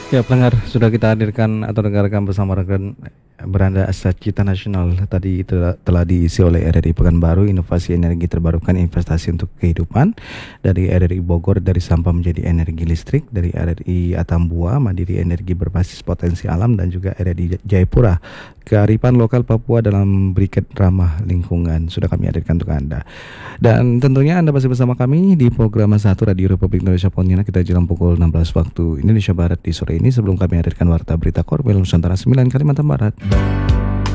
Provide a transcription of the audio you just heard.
Ya, pendengar sudah kita hadirkan atau dengarkan bersama rekan beranda Aset Cita Nasional tadi telah diisi oleh RRI Pekanbaru, inovasi energi terbarukan investasi untuk kehidupan, dari RRI Bogor dari sampah menjadi energi listrik, dari RRI Atambua mandiri energi berbasis potensi alam, dan juga RRI Jayapura kearifan lokal Papua dalam berikat ramah lingkungan sudah kami hadirkan untuk Anda. Dan tentunya Anda masih bersama kami di program Satu Radio Republik Indonesia Pontianak. Kita jelang pukul 16 waktu Indonesia Barat di sore ini, sebelum kami hadirkan Warta Berita Korbel Nusantara 9 Kalimantan Barat.